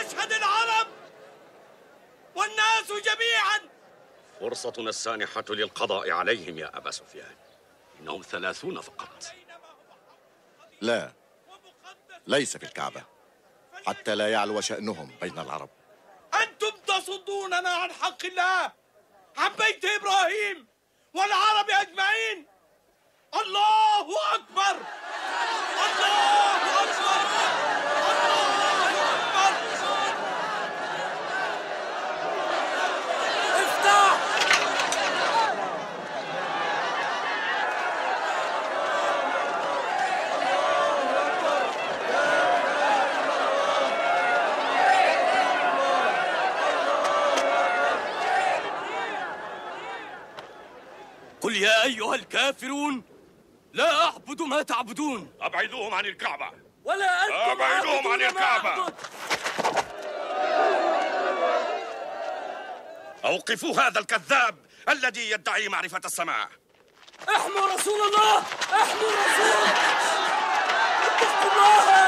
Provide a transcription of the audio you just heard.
تشهد العرب والناس جميعا. فرصتنا السانحة للقضاء عليهم يا أبا سفيان، إنهم 30 فقط. لا، ليس في الكعبة، حتى لا يعلو شأنهم بين العرب. أنتم تصدوننا عن حق الله، عن بيت إبراهيم والعرب أجمعين. الله أكبر، الله أكبر، الله أكبر. افتح. قل يا أيها الكافرون لا أعبد ما تعبدون. أبعدوهم عن الكعبة. ولا أنتم أبعدوهم عن الكعبة. أوقفوا هذا الكذاب الذي يدعي معرفة السماء. احموا رسول الله، احموا الرسول، اتقوا الله.